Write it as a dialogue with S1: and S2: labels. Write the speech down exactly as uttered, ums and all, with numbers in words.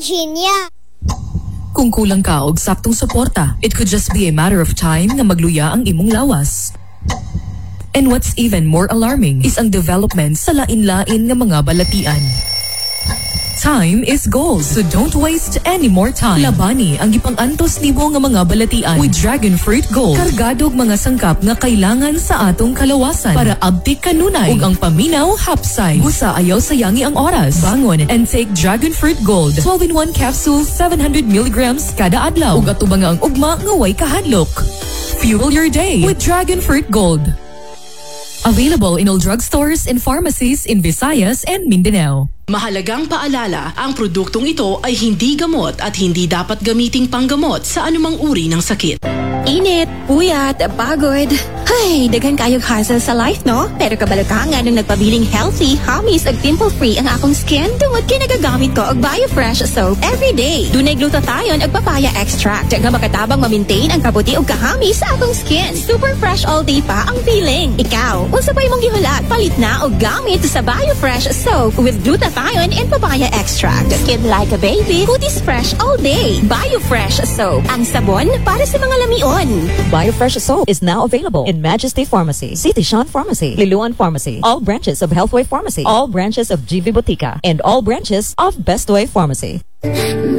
S1: Virginia.
S2: Kung kulang ka og saktong suporta, it could just be a matter of time na magluya ang imong lawas. And what's even more alarming is ang development sa lain-lain nga mga balatian. Time is gold, so don't waste any more time. Labani ang gipang-antos nimo nga mga balatian with Dragon Fruit Gold. Kargado og mga sangkap nga kailangan sa atong kalawasan para abtik kanunay ug ang paminaw hapsay. Busa ayaw sayangi ang oras. Bangon and take Dragon Fruit Gold. twelve in one capsules, seven hundred milligrams kada adlaw. Ug atubang nga ang ugma nga way kahadlok. Fuel your day with Dragon Fruit Gold. Available in all drugstores and pharmacies in Visayas and Mindanao.
S3: Mahalagang paalala, ang produktong ito ay hindi gamot at hindi dapat gamiting panggamot sa anumang uri ng sakit.
S4: Init, puyat, pagod. Ay, daghan kayog hassle sa life, no? Pero kabalo ka nga nung nagpabiling healthy, hamis ag pimple-free ang akong skin tungod kay nagagamit ko og BioFresh soap every day. Dunay glutathione ag papaya extract nga makatabang ma-maintain ang kabuti ug kahamis sa akong skin. Super fresh all day pa ang feeling. Ikaw, unsa pay mong gihulat? Palit na og gamit sa BioFresh soap with glutathione and papaya extract. Skin like a baby, kutis fresh all day. BioFresh soap, ang sabon para sa mga lamion.
S5: BioFresh soap is now available in Majesty Pharmacy, City Sean Pharmacy, Liluan Pharmacy, all branches of Healthway Pharmacy, all branches of G V Botica, and all branches of Bestway Pharmacy.